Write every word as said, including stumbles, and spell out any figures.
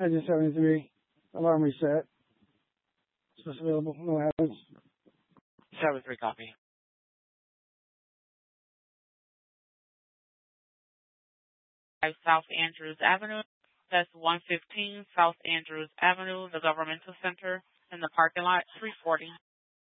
Engine seventy-three, alarm reset. It's available, no hazards. seven three, copy. South Andrews Avenue. That's one fifteen South Andrews Avenue, the Governmental Center, in the parking lot, three forty.